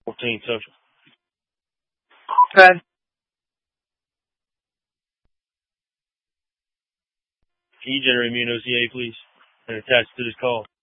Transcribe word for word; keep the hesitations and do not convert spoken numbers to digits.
fourteen social. Okay. Can you generate me an O C A, please, and attach to this call?